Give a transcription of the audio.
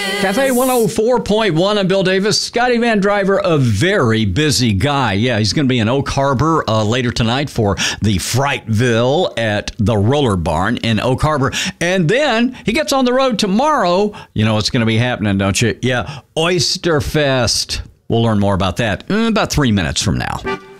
Cafe 104.1, I'm Bill Davis. Scotty Van Driver, a very busy guy. Yeah, he's going to be in Oak Harbor later tonight for the Frightville at the Roller Barn in Oak Harbor. And then he gets on the road tomorrow. You know what's going to be happening, don't you? Yeah, Oyster Fest. We'll learn more about that in about 3 minutes from now.